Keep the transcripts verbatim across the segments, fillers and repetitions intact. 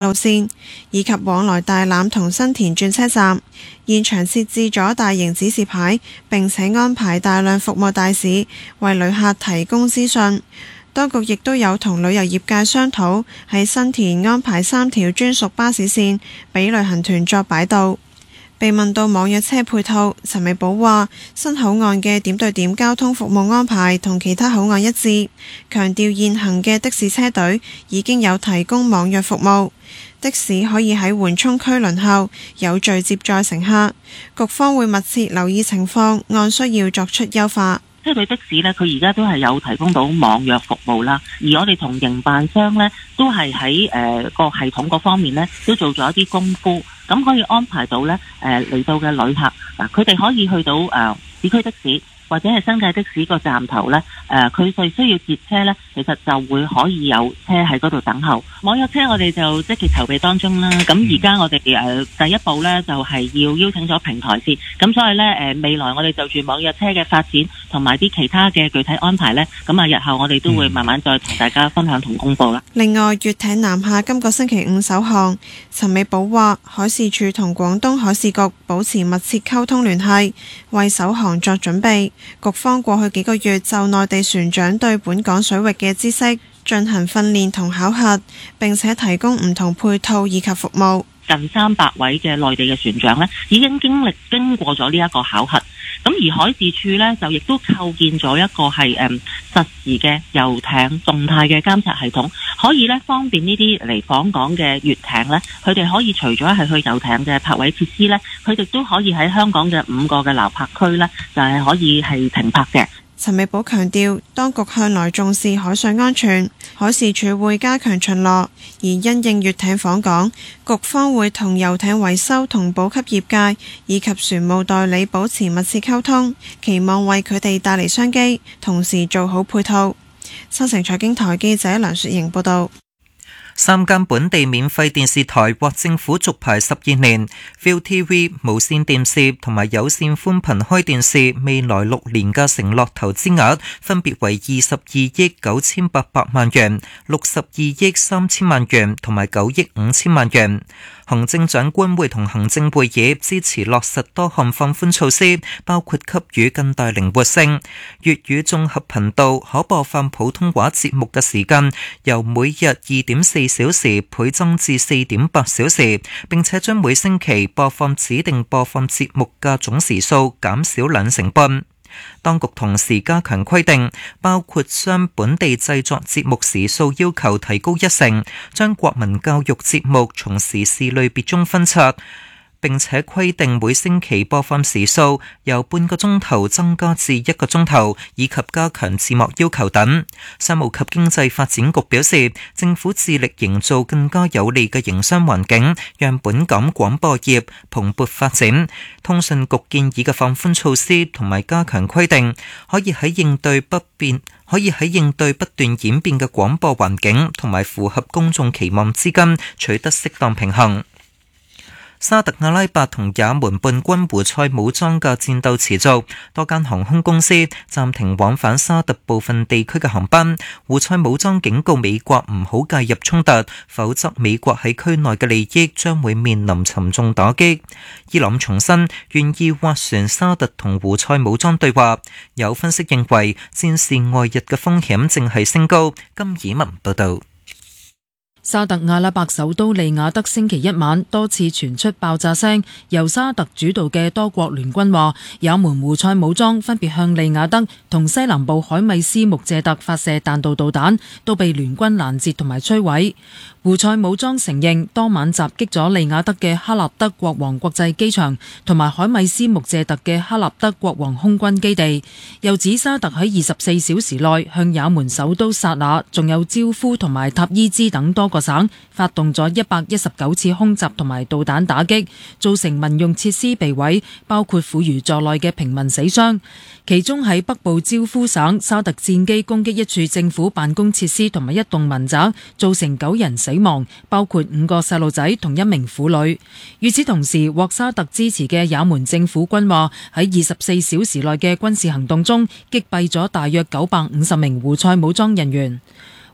路線，以及往來大欖同新田轉車站。現場設置咗大型指示牌，並且安排大量服務大使為旅客提供資訊。當局亦都有同旅遊業界商討，喺新田安排三條專屬巴士線俾旅行團作擺渡。被問到網約車配套，陳美寶話：新口岸嘅點對點交通服務安排同其他口岸一致，強調現行嘅的，的士車隊已經有提供網約服務，的士可以喺緩衝區輪候，有序接載乘客。局方會密切留意情況，按需要作出優化。 即係佢的士呢，佢而家都係有提供到網約服務啦，而我哋同營辦商呢，都係喺誒個系統嗰方面呢，都做咗一啲功夫。咁可以安排到呢誒嚟到嘅旅客，嗱佢哋可以去到誒、呃、市區的士或者係新界的士個站頭呢，誒佢哋需要截車呢，其實就會可以有車喺嗰度等候。網約車我哋就積極籌備當中啦。咁而家我哋誒、呃、第一步呢，就係、是、要邀請咗平台先。咁所以呢，誒、呃、未來我哋就住網約車嘅發展同埋啲其他嘅具體安排呢，咁啊日後我哋都會慢慢再同大家分享同公佈啦。 另外，粵艇南下今個星期五首航，陳美寶話海事處同廣東海事局保持密切溝通聯繫，為首航作準備。局方過去幾個月就內地船長對本港水域嘅知識進行訓練同考核，並且提供唔同配套以及服務。 近三百位嘅內地嘅船長呢，已經經歷經過咗呢一個考核。咁而海事處呢，就亦都構建咗一個係誒、嗯、實時嘅遊艇動態嘅監察系統，可以呢方便呢啲嚟訪港嘅粵艇呢，佢哋可以除咗係去遊艇嘅泊位設施呢，佢哋都可以喺香港嘅五個嘅撈泊區呢，就係、是、可以係停泊嘅。 陳美寶強調，當局向來重視海上安全，海事處會加強巡邏，而因應粵艇訪港，局方會同遊艇維修同補給業界以及船務代理保持密切溝通，期望為佢哋帶嚟商機，同時做好配套。新城財經台記者梁雪瑩報導。 三間本地免費電視台獲政府續牌十二年 ，V I U T V 無線電視同埋有線寬頻開電視未來六年嘅承諾投資額分別為二十二億九千八百萬元、六十二億三千萬元同埋九億五千萬元。行政長官會同行政會議支持落實多項放寬措施，包括給予更大靈活性。粵語綜合頻道可播放普通話節目嘅時間由每日二點四小時倍增至四點八小時，並且將每星期播放指定播放節目嘅總時數減少兩成半。當局同時加強規定，包括將本地製作節目時數要求提高一成，將國民教育節目從時事類別中分拆，並且規定每星期播放時數由半個鐘頭增加至一個鐘頭，以及加強字幕要求等。商務及經濟發展局表示，政府致力營造更加有利嘅營商環境，讓本港廣播業蓬勃發展。通訊局建議嘅放寬措施同埋加強規定，可以喺應對不變，可以喺應對不斷演變嘅廣播環境同埋符合公眾期望之間取得適當平衡。沙特阿拉伯同也門叛軍胡塞武裝嘅戰鬥持續，多間航空公司暫停往返沙特部分地區嘅航班。胡塞武裝警告美國唔好介入衝突，否則美國喺區內嘅利益將會面臨沉重打擊。伊朗重申願意斡旋沙特同胡塞武裝對話。有分析認為，戰事外溢嘅風險正係升高。金以文報道。 沙特阿拉伯首都利雅得星期一晚多次傳出爆炸聲，由沙特主導嘅多國聯軍話，也門胡塞武裝分別向利雅得同西南部海米斯穆謝特發射彈道導彈，都被聯軍攔截同埋摧毀。胡塞武裝承認當晚襲擊咗利雅得嘅哈納德國王國際機場同埋海米斯穆謝特嘅哈納德國王空軍基地，又指沙特喺二十四小時內向也門首都薩那、仲有焦夫同埋塔伊茲等多個省發動咗一百一十九次空襲同埋導彈打擊，造成民用設施被毀，包括婦孺在內嘅平民死傷。其中喺北部焦夫省，沙特戰機攻擊一處政府辦公設施同埋一棟民宅，造成九人死亡，包括五個細路仔同一名婦女。與此同時，獲沙特支持嘅也門政府軍話喺二十四小時內嘅軍事行動中擊斃咗大約九百五十名胡塞武裝人員。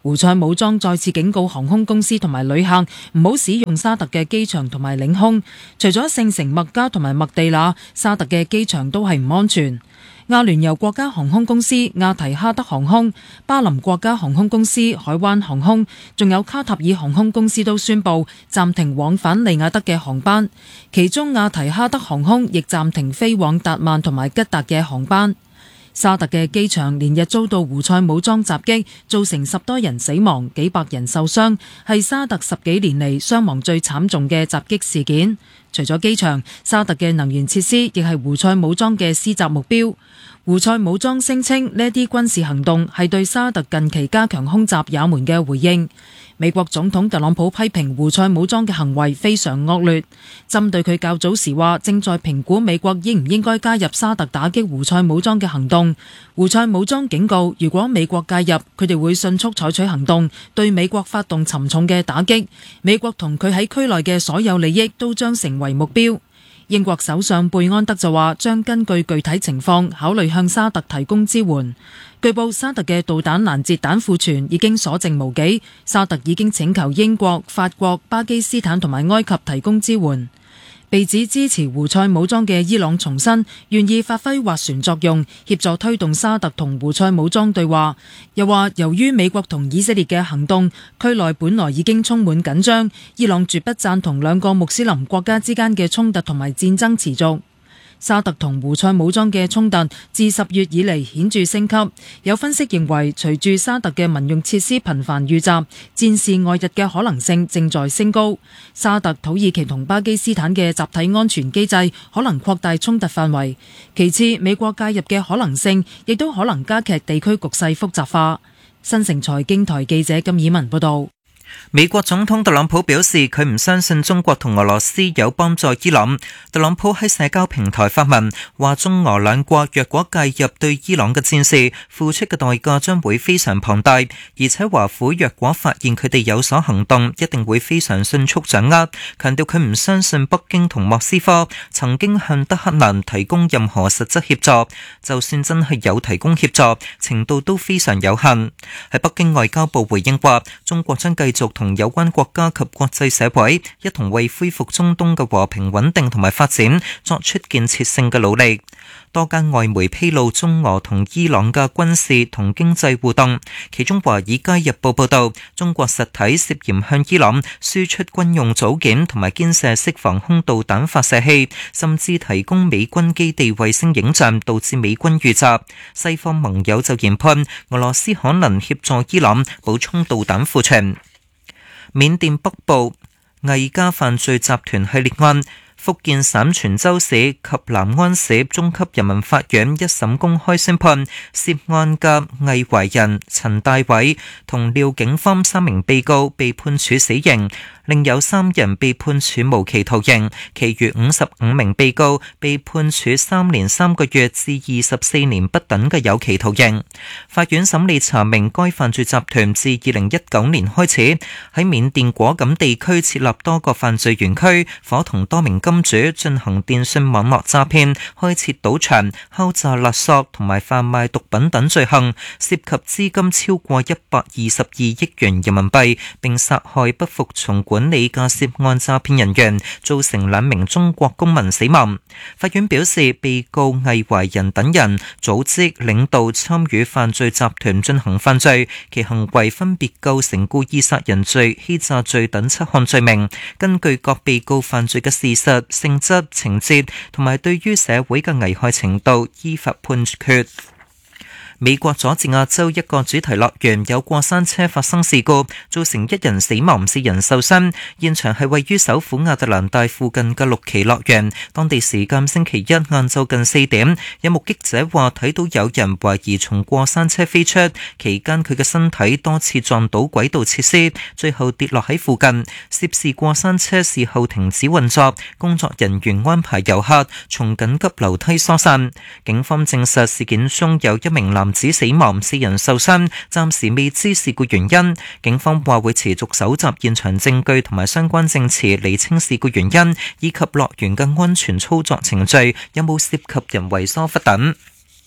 胡塞武裝再次警告航空公司同埋旅客唔好使用沙特嘅機場同埋領空。除咗聖城麥加同埋麥地那，沙特嘅機場都係唔安全。阿聯酋國家航空公司、亞提哈德航空、巴林國家航空公司、海灣航空，仲有卡塔爾航空公司都宣布暫停往返利雅得嘅航班，其中亞提哈德航空亦暫停飛往達曼同埋吉達嘅航班。沙特嘅機場連日遭到胡塞武裝襲擊，造成十多人死亡、幾百人受傷，係沙特十幾年嚟傷亡最慘重嘅襲擊事件。除咗機場，沙特嘅能源設施亦係胡塞武裝嘅施襲目標。胡塞武裝聲稱呢啲軍事行動係對沙特近期加強空襲也門嘅回應。美國總統特朗普批評胡塞武裝嘅行為非常惡劣，針對佢較早時話正在評估美國應唔應該加入沙特打擊胡塞武裝嘅行動。胡塞武裝警告，如果美國介入，佢哋會迅速採取行動，對美國發動沉重嘅打擊。美國同佢喺區內嘅所有利益都將成為目標。英國首相貝安德就話將根據具體情況考慮向沙特提供支援。據報沙特嘅導彈攔截彈庫存已經所剩無幾，沙特已經請求英國、法國、巴基斯坦同埋埃及提供支援。被指支持胡塞武裝嘅伊朗重申願意發揮斡旋作用，協助推動沙特同胡塞武裝對話。又話由於美國同以色列嘅行動，區內本來已經充滿緊張，伊朗絕不贊同兩個穆斯林國家之間嘅衝突同埋戰爭持續。沙特同胡塞武裝嘅衝突自十月以嚟顯著升級，有分析認為隨住沙特嘅民用設施頻繁遇襲，戰事外溢嘅可能性正在升高。沙特、土耳其同巴基斯坦嘅集體安全機制可能擴大衝突範圍。其次，美國介入嘅可能性亦都可能加劇地區局勢複雜化。新城財經台記者金以文報道。 美國總統特朗普表示，佢唔相信中國同俄羅斯有幫助伊朗。特朗普喺社交平台發文，話中俄兩國若果介入對伊朗嘅戰事，付出嘅代價將會非常龐大，而且華府若果發現佢哋有所行動，一定會非常迅速掌握。強調佢唔相信北京同莫斯科曾經向德黑蘭提供任何實質協助，就算真係有提供協助，程度都非常有限。喺北京外交部回應話，中國將繼續同有關國家及國際社會一同為恢復中東嘅和平穩定同埋發展作出建設性嘅努力。多間外媒披露中俄同伊朗嘅軍事同經濟互動，其中《華爾街日報》報道，中國實體涉嫌向伊朗輸出軍用組件同埋肩射式防空導彈發射器，甚至提供美軍基地衛星影像，導致美軍遇襲。西方盟友就研判俄羅斯可能協助伊朗補充導彈庫存。緬甸北部魏家犯罪集團系列案，福建省泉州市及南安市中級人民法院一審公開宣判，涉案嘅魏懷仁、陳大偉同廖景芳三名被告被判處死刑，另有三人被判處無期徒刑，其餘五十五名被告被判處三年三個月至二十四年不等嘅有期徒刑。法院審理查明，該犯罪集團自二零一九年開始喺緬甸果敢地區設立多個犯罪園區，夥同多名金主進行電信網絡詐騙、開設賭場、敲詐勒索同埋販賣毒品等罪行，涉及資金超過一百二十二億元人民幣，並殺害不服從管理嘅涉案詐騙人員，造成兩名中國公民死亡。法院表示，被告魏懷仁等人組織、領導、參與犯罪集團進行犯罪，其行為分別構成故意殺人罪、欺詐罪等七項罪名。根據各被告犯罪嘅事實、性質、情節同埋對於社會嘅危害程度，依法判決。美國佐治亞州一個主題樂園有過山車發生事故，造成一人死亡、四人受傷。現場係位於首府亞特蘭大附近嘅六旗樂園。當地時間星期一晏晝近四點，有目擊者話睇到有人懷疑從過山車飛出，期間佢嘅身體多次撞到軌道設施，最後跌落喺附近。涉事過山車事後停止運作，工作人員安排遊客從緊急樓梯疏散。警方證實事件中有一名男男子死亡，四人受傷，暫時未知事故原因。警方話會持續搜集現場證據同埋相關證詞，釐清事故原因，以及樂園嘅安全操作程序有冇涉及人為疏忽等。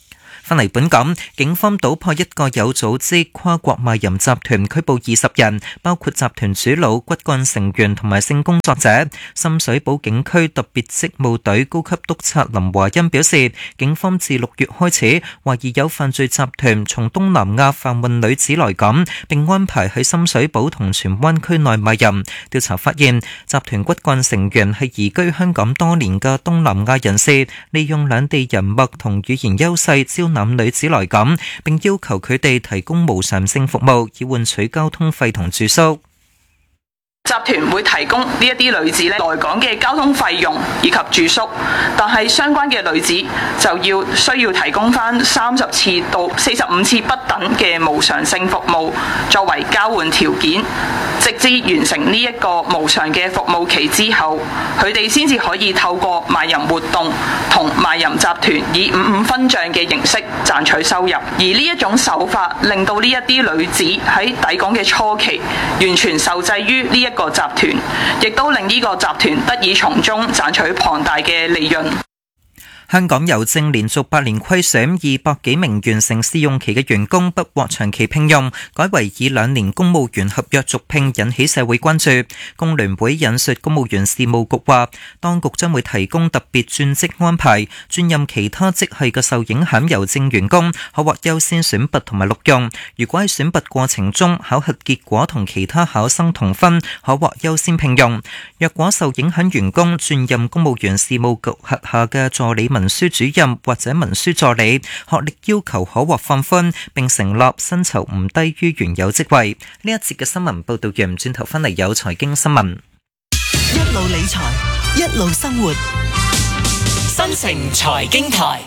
返嚟本港，警方搗破一個有組織跨國賣淫集團，拘捕二十人，包括集團主腦、骨幹成員同埋性工作者。深水埗警區特別職務隊高級督察林華欣表示，警方自六月開始懷疑有犯罪集團從東南亞販運女子來港，並安排喺深水埗同荃灣區內賣淫。調查發現，集團骨幹成員係移居香港多年嘅東南亞人士，利用兩地人脈同語言優勢招攬女子來港，並要求佢哋提供無償性服務，以換取交通費同住宿。 集團會提供呢一啲女子咧來港嘅交通費用以及住宿，但係相關嘅女子就要需要提供翻三十次到四十五次不等嘅無償性服務作為交換條件，直至完成呢一個無償嘅服務期之後，佢哋先至可以透過賣淫活動同賣淫集團以五五分賬嘅形式賺取收入。而呢一種手法令到呢一啲女子喺抵港嘅初期完全受制於呢一個集團，亦都令呢個集團得以從中賺取龐大嘅利潤。 香港郵政連續八年虧損，二百幾名完成試用期嘅員工不獲長期聘用，改為以兩年公務員合約續聘，引起社會關注。工聯會引述公務員事務局話，當局將會提供特別轉職安排，轉任其他職系嘅受影響郵政員工可獲優先選拔同埋錄用。如果喺選拔過程中考核結果同其他考生同分，可獲優先聘用。若果受影響員工轉任公務員事務局轄下嘅助理文書主任或者文書助理，學歷要求可獲放寬，並成立薪酬唔低於原有職位。呢一節嘅新聞報道完，轉頭翻嚟有財經新聞。 一路理財，一路生活，新城財經台，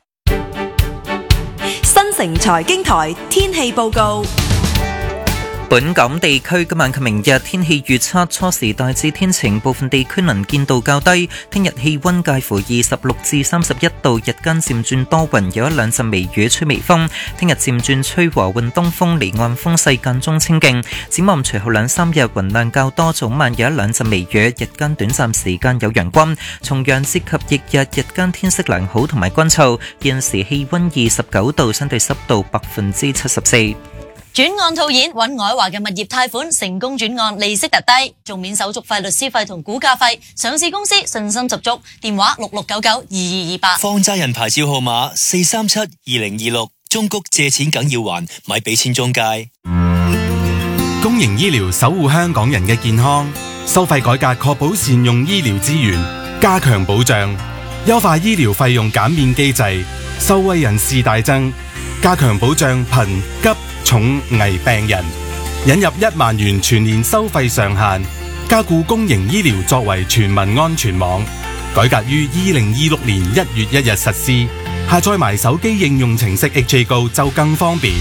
新城財經台天氣報告。 本港地區今晚及明日天氣預測，初時大致天晴，部分地區能見度較低。聽日氣溫介乎二十六至三十一度，日間漸轉多雲，有一兩陣微雨，吹微風。聽日漸轉吹和緩東風，離岸風勢間中清勁。展望隨後兩三日雲量較多，早晚有一兩陣微雨，日間短暫時間有陽光。重陽節及翌日日間天色良好同埋乾燥。現時氣溫二十九度，相對濕度百分之七十四。 轉案套現揾愛華嘅物業貸款成功轉案，利息特低，仲免手續費、律師費同估價費。上市公司信心十足，電話六六九九二二二八。 放債人牌照號碼四三七二零二六。中谷借錢梗要還，咪俾錢中介。 公營醫療守護香港人嘅健康，收費改革確保善用醫療資源，加強保障，優化醫療費用減免機制，受惠人士大增，加強保障貧急重危病人，引入一萬元全年收費上限，加固公營醫療作為全民安全網。改革於二零二六年一月一日實施，下載埋手機應用程式 H A Go 就更方便。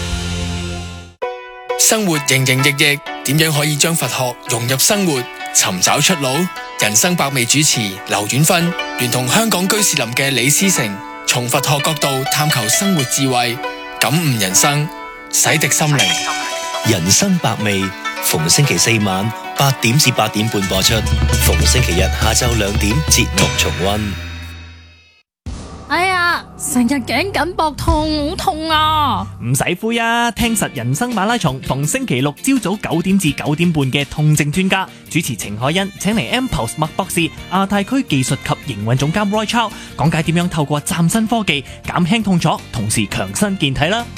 生活營營役役，點樣可以將佛學融入生活，尋找出路？人生百味主持劉遠芬，聯同香港居士林嘅李思成，從佛學角度探求生活智慧，感悟人生，洗滌心靈。 人生百味，逢星期四晚八點至八點半播出，逢星期日下晝兩點節目重溫。 哎呀，成日頸緊膊痛，好痛啊！ 唔使灰啊，聽實人生馬拉松，逢星期六朝早九點至九點半嘅痛症專家主持程海欣，請嚟 M-Pulse 麥博士、亞太區技術及營運總監 Roy Chow 講解點樣透過嶄新科技減輕痛楚，同時強身健體啦。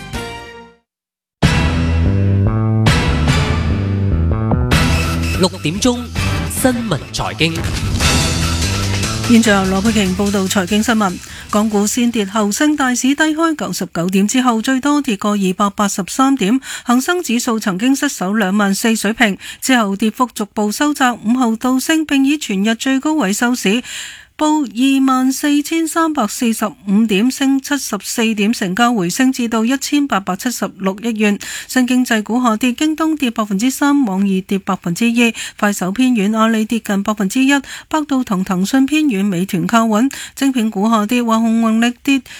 六點鐘新聞財經， 現在由羅佩瓊報道財經新聞。港股先跌後升，大市低開九十九點之後，最多跌過二百八十三點。恒生指數曾經失守兩萬四水平，之後跌幅逐步收窄，午後倒升，並以全日最高位收市，報二萬四千三百四十五點，升七十四點，成交回升至到一千八百七十六億元。新經濟股下跌，京東跌百分之三，網易跌百分之二，快手偏軟，阿里跌近百分之一，百度同騰訊偏軟，美團靠穩。晶片股下跌，華虹宏力跌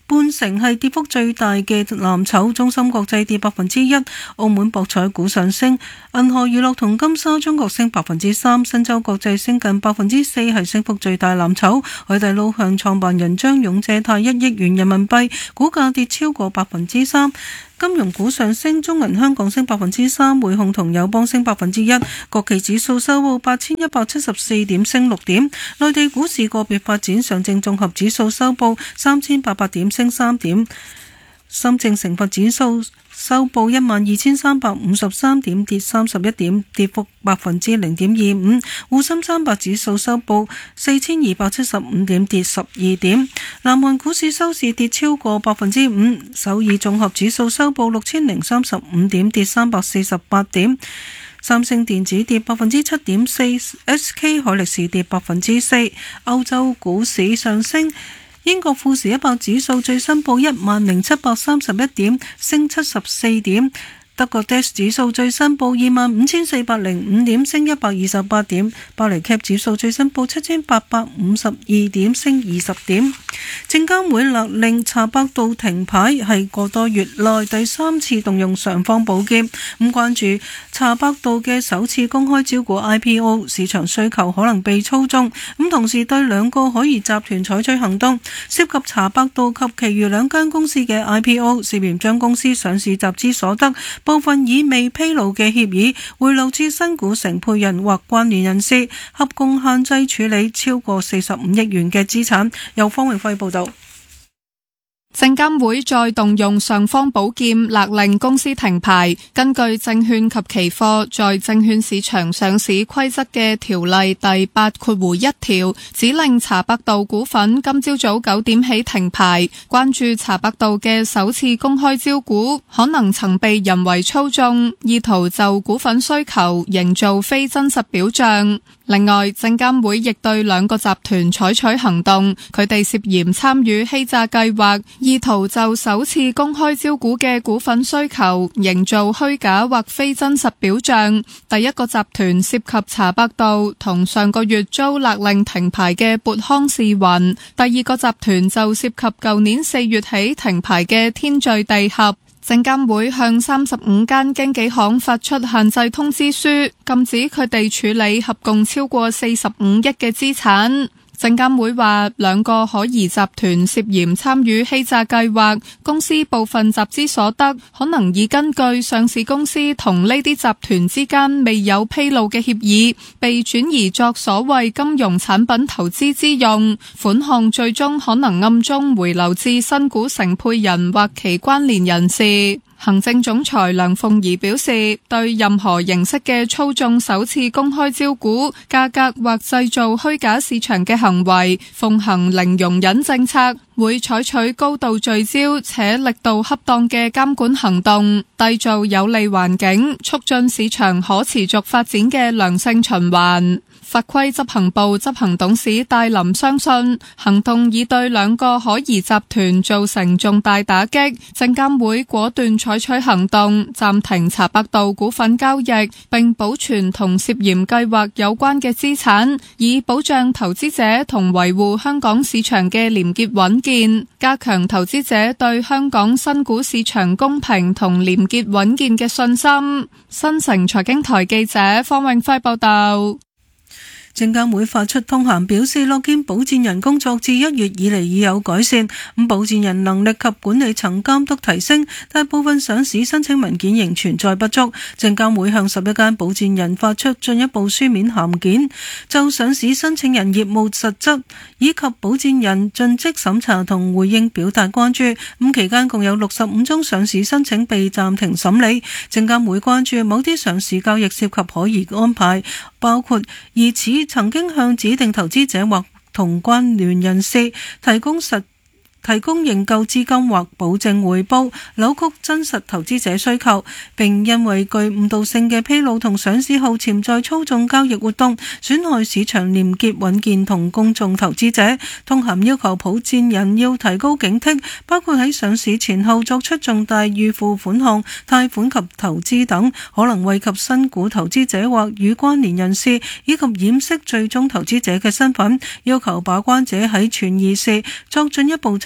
半成係跌幅最大嘅藍籌，中芯國際跌百分之一，澳門博彩股上升，銀河娛樂同金沙中國升百分之三，新洲國際升近百分之四，係升幅最大藍籌。海底撈向創辦人張勇借貸一億元人民幣，股價跌超過百分之三。金融股上升，中銀香港升百分之三，匯控同友邦升百分之一。國企指數收報八千一百七十四點，升六點。內地股市個別發展，上證綜合指數收報三千八百點，升三點。深證成分指數收報一萬二千三百五十三點，跌三十一點，跌幅百分之零點二五。滬深三百指數收報四千二百七十五點，跌十二點。南韓股市收市跌超過百分之五，首爾綜合指數收報六千零三十五點，跌三百四十八點。三星電子跌百分之七點四 ，S K 海力士跌百分之四。歐洲股市上升。英國富時一百指數最新報一萬零七百三十一點，升七十四點。德國 D A X 指數最新報二萬五千四百零五點，升一百二十八點。巴黎 C A P 指數最新報七千八百五十二點，升二十點。證監會勒令查百度停牌，係個多月內第三次動用尚方寶劍。咁關注查百度嘅首次公開招股 I P O 市場需求可能被操縱，咁同時對兩個可疑集團採取行動，涉及查百度及其餘兩間公司嘅 I P O， 涉嫌將公司上市集資所得部分以未披露嘅協議回流至新股承配人或關聯人士，合共限制處理超過四十五億元嘅資產。由方永輝報道。 證監會再動用尚方寶劍，勒令公司停牌。根據證券及期貨在證券市場上市規則嘅條例第八括弧一條，指令查百度股份今朝早九點起停牌。關注查百度嘅首次公開招股可能曾被人為操縱，意圖就股份需求營造非真實表象。另外，證監會亦對兩個集團採取行動，佢哋涉嫌參與欺詐計劃，意圖就首次公開招股嘅股份需求營造虛假或非真實表象。第一個集團涉及查百度同上個月遭勒令停牌嘅撥康視雲，第二個集團就涉及舊年四月起停牌嘅天序地合。證監會向三十五間經紀行發出限制通知書，禁止佢哋處理合共超過四十五億嘅資產。證監會話，兩個可疑集團涉嫌參與欺詐計劃，公司部分集資所得可能已根據上市公司同呢啲集團之間未有披露嘅協議，被轉移作所謂金融產品投資之用，款項最終可能暗中回流至新股承配人或其關聯人士。行政總裁梁鳳儀表示，對任何形式嘅操縱首次公開招股、價格或製造虛假市場嘅行為，奉行零容忍政策，會採取高度聚焦且力度恰當嘅監管行動，締造有利環境，促進市場可持續發展嘅良性循環。法規執行部執行董事戴林相信，行動已對兩個可疑集團造成重大打擊，證監會果斷採取行動，暫停查百度股份交易，並保存同涉嫌計劃有關嘅資產，以保障投資者同維護香港市場嘅廉潔穩健，加強投資者對香港新股市場公平同廉潔穩健嘅信心。新城財經台記者方永輝報道。 證監會發出通函表示，樂見保薦人工作自一月以嚟已有改善，咁保薦人能力及管理層監督提升，但部分上市申請文件仍存在不足。證監會向十一間保薦人發出進一步書面函件，就上市申請人業務實質以及保薦人盡職審查同回應表達關注。咁期間共有六十五宗上市申請被暫停審理。證監會關注某啲上市交易涉及可疑安排，包括疑似曾經向指定投資者或同關聯人士提供實提供認購資金或保證回報，扭曲真實投資者需求，並因為具誤導性嘅披露同上市後潛在操縱交易活動，損害市場廉潔穩健同公眾投資者。通函要求保薦人要提高警惕，包括喺上市前後作出重大預付款項、貸款及投資等，可能惠及新股投資者或與關聯人士，以及掩飾最終投資者嘅身份。要求把關者喺存疑時作進一步查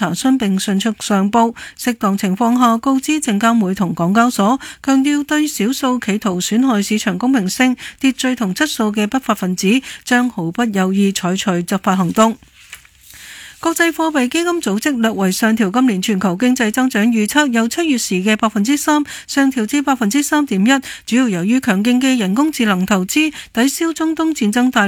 查詢並迅速上報，適當情況下告知證監會同港交所，強調對少數企圖損害市場公平性、秩序同質素嘅不法分子，將毫不猶豫採取執法行動。國際貨幣基金組織略為上調今年全球經濟增長預測，由七月時嘅百分之三上調至百分之三點一，主要由於強勁嘅人工智能投資抵消中東戰爭帶